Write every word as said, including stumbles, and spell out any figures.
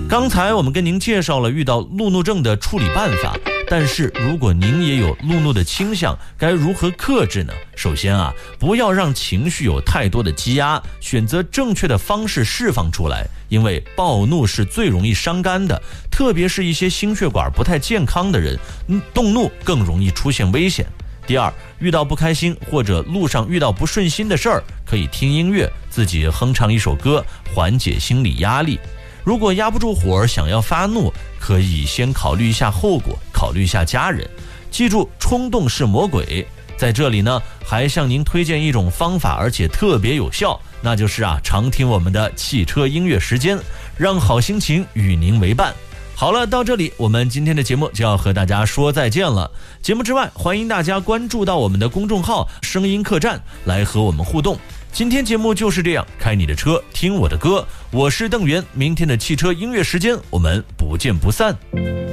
刚才我们跟您介绍了遇到路怒症的处理办法，但是如果您也有路怒的倾向，该如何克制呢？首先啊，不要让情绪有太多的积压，选择正确的方式释放出来，因为暴怒是最容易伤肝的，特别是一些心血管不太健康的人，动怒更容易出现危险。第二，遇到不开心或者路上遇到不顺心的事儿，可以听音乐，自己哼唱一首歌，缓解心理压力。如果压不住火，想要发怒，可以先考虑一下后果，考虑一下家人。记住，冲动是魔鬼。在这里呢，还向您推荐一种方法，而且特别有效，那就是啊，常听我们的汽车音乐时间，让好心情与您为伴。好了，到这里我们今天的节目就要和大家说再见了。节目之外，欢迎大家关注到我们的公众号声音客栈来和我们互动。今天节目就是这样，开你的车听我的歌，我是邓源，明天的汽车音乐时间我们不见不散。